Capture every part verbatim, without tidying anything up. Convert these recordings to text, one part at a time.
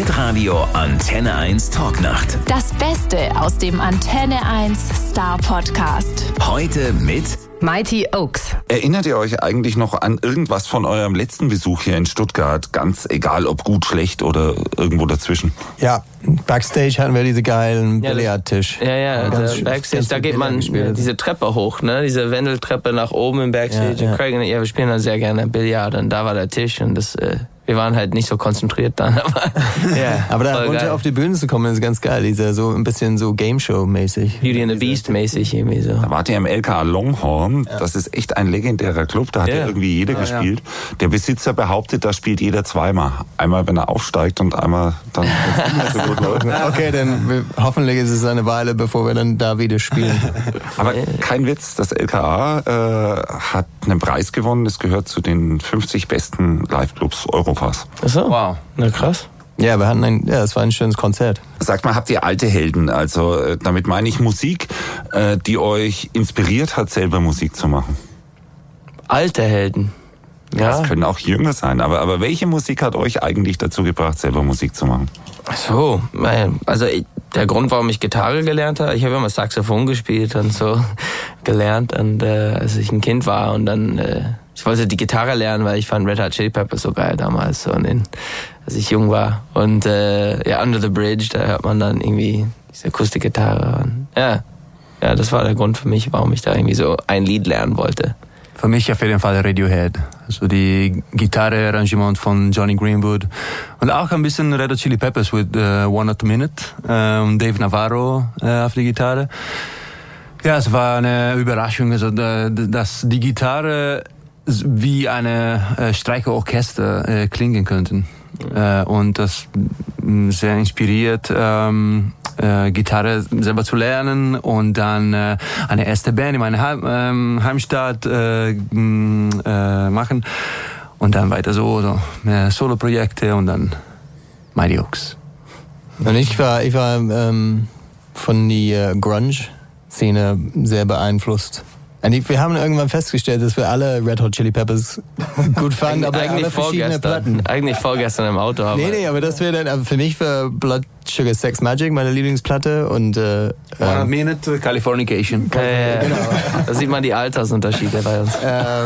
Hitradio Antenne eins Talknacht. Das Beste aus dem Antenne eins Star Podcast. Heute mit Mighty Oaks. Erinnert ihr euch eigentlich noch an irgendwas von eurem letzten Besuch hier in Stuttgart? Ganz egal, ob gut, schlecht oder irgendwo dazwischen. Ja, Backstage hatten wir diese geilen Ja, Billardtisch. Ja, ja, Ganz- der Backstage, ganz da viel geht man Billard gespielt. diese Treppe hoch, ne? Diese Wendeltreppe nach oben im Backstage. Ja, ja. Craig und ich, ja, wir spielen da sehr gerne Billard und da war der Tisch und das, äh, wir waren halt nicht so konzentriert dann, aber ja. Aber da voll runter geil. auf die Bühne zu kommen, ist ganz geil. Dieser so ein bisschen so Game-Show-mäßig. Beauty and the Beast mäßig irgendwie so. Da wart ihr im L K A Longhorn. Das ist echt ein legendärer Club. Da hat Ja. ja irgendwie jeder gespielt. Der Besitzer behauptet, da spielt jeder zweimal. Einmal, wenn er aufsteigt und einmal dann, wenn es nicht mehr so gut läuft. Okay, dann wir, hoffentlich ist es eine Weile, bevor wir dann da wieder spielen. Aber kein Witz, das L K A äh, hat einen Preis gewonnen. Das gehört zu den fünfzig besten Live-Clubs Europas. Ach so. Wow. Na krass. Ja, wir hatten ein, ja, es war ein schönes Konzert. Sagt mal, habt ihr alte Helden? Also äh, damit meine ich Musik, äh, die euch inspiriert hat, selber Musik zu machen. Alte Helden. Ja. Das können auch jünger sein. Aber, aber welche Musik hat euch eigentlich dazu gebracht, selber Musik zu machen? Ach so, also ich, der Grund, warum ich Gitarre gelernt habe, ich habe immer Saxophon gespielt und so gelernt, und äh, als ich ein Kind war und dann äh, ich wollte die Gitarre lernen, weil ich fand Red Hot Chili Peppers so geil damals, so, und in, als ich jung war, und äh, ja, Under the Bridge, da hört man dann irgendwie diese Akustikgitarre und, ja, ja, das war der Grund für mich, warum ich da irgendwie so ein Lied lernen wollte. Für mich auf jeden Fall Radiohead. Also die Gitarre-Arrangement von Johnny Greenwood. Und auch ein bisschen Red Hot Chili Peppers mit uh, One Not a Minute. Ähm, Dave Navarro äh, auf die Gitarre. Ja, es war eine Überraschung, also dass die Gitarre wie eine äh, Streicherorchester äh, klingen könnten. Äh, und das sehr inspiriert, ähm, äh, Gitarre selber zu lernen und dann äh, eine erste Band in meiner Heim, ähm, Heimstadt äh, äh, machen und dann weiter so, so mehr Solo-Projekte und dann Mighty Oaks. Und ich war, ich war ähm, von der Grunge-Szene sehr beeinflusst. Und ich, wir haben irgendwann festgestellt, dass wir alle Red Hot Chili Peppers gut fanden, aber alle verschiedene Platten. Eigentlich vorgestern im Auto. Aber Nee, nee, aber das wäre dann, aber für mich war Blood Sugar Sex Magic meine Lieblingsplatte und äh, One ähm, Minute Californication. Ja, ja, genau. Da sieht man die Altersunterschiede bei uns. ähm,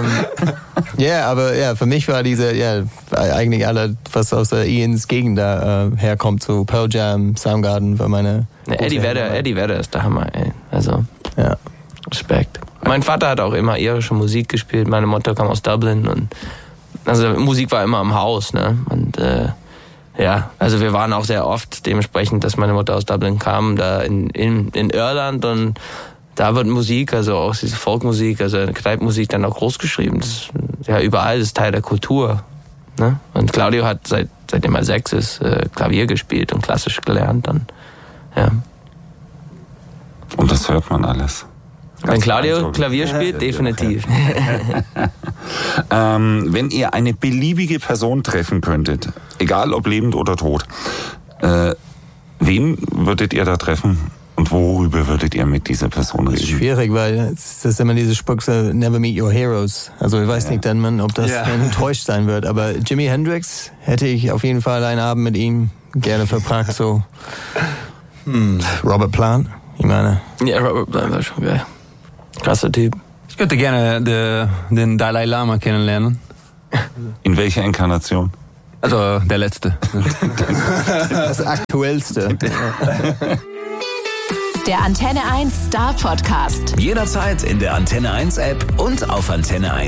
ja, aber ja, für mich war diese, ja, eigentlich alle, was aus der Ians Gegend da äh, herkommt, so Pearl Jam, Soundgarden, war meine... Ja, Eddie Vedder, Eddie Vedder ist der Hammer, ey. Also, Ja. Respekt. Mein Vater hat auch immer irische Musik gespielt, meine Mutter kam aus Dublin und also Musik war immer im Haus, ne? Und äh, ja, also wir waren auch sehr oft dementsprechend, dass meine Mutter aus Dublin kam, da in, in, in Irland, und da wird Musik, also auch diese Folkmusik, also Kneipenmusik dann auch groß geschrieben. Das ist ja überall, das ist Teil der Kultur. Ne? Und Claudio hat seit seitdem er sechs ist, äh, Klavier gespielt und klassisch gelernt. Dann, ja. Und das hört man alles. Wenn Claudio Klavier spielt, definitiv. ähm, wenn ihr eine beliebige Person treffen könntet, egal ob lebend oder tot, äh, wen würdet ihr da treffen und worüber würdet ihr mit dieser Person Das ist reden? schwierig, weil es ist immer diese Spruch, so, never meet your heroes. Also ich weiß Ja. nicht dann, man, ob das Ja. enttäuscht sein wird. Aber Jimi Hendrix hätte ich auf jeden Fall einen Abend mit ihm gerne verbracht. So hm. Robert Plant, ich meine. Ja, Robert Plant war schon geil. Krasser Typ. Ich könnte gerne de, den Dalai Lama kennenlernen. In welcher Inkarnation? Also der letzte. Das Aktuellste. Der Antenne eins Star Podcast. jederzeit in der Antenne eins App und auf antenne eins.